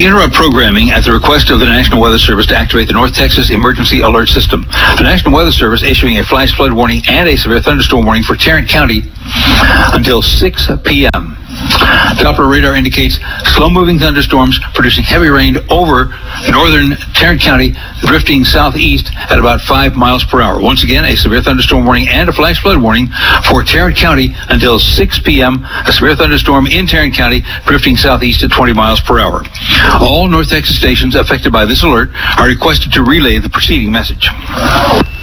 Interrupt programming at the request of the National Weather Service to activate the North Texas Emergency Alert System. The National Weather Service issuing a flash flood warning and a severe thunderstorm warning for Tarrant County until 6 p.m. Doppler radar indicates slow-moving thunderstorms producing heavy rain over northern Tarrant County, drifting southeast at about 5 miles per hour. Once again, a severe thunderstorm warning and a flash flood warning for Tarrant County until 6 p.m. A severe thunderstorm in Tarrant County, drifting southeast at 20 miles per hour. All North Texas stations affected by this alert are requested to relay the preceding message.